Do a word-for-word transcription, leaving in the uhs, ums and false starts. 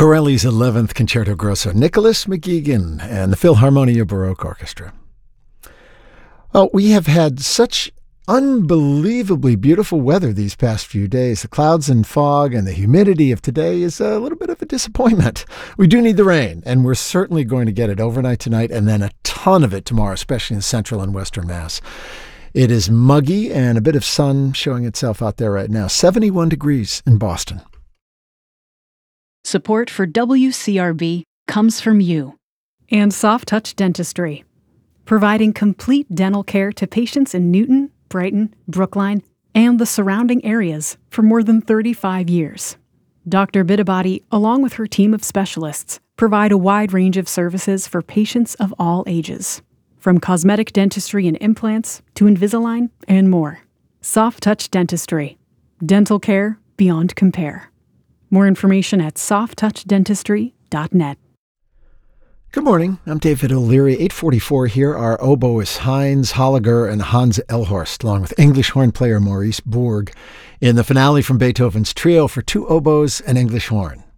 Corelli's eleventh Concerto Grosso, Nicholas McGuigan and the Philharmonia Baroque Orchestra. Well, we have had such unbelievably beautiful weather these past few days. The clouds and fog and the humidity of today is a little bit of a disappointment. We do need the rain, and we're certainly going to get it overnight tonight and then a ton of it tomorrow, especially in central and western Mass. It is muggy and a bit of sun showing itself out there right now. seventy-one degrees in Boston. Support for W C R B comes from you and Soft Touch Dentistry, providing complete dental care to patients in Newton, Brighton, Brookline, and the surrounding areas for more than thirty-five years. Doctor Bitabati, along with her team of specialists, provide a wide range of services for patients of all ages, from cosmetic dentistry and implants to Invisalign and more. Soft Touch Dentistry. Dental care beyond compare. More information at soft touch dentistry dot net. Good morning. I'm David O'Leary. eight forty-four here are oboists Heinz Holliger and Hans Elhorst, along with English horn player Maurice Bourg, in the finale from Beethoven's Trio for two oboes and English horn.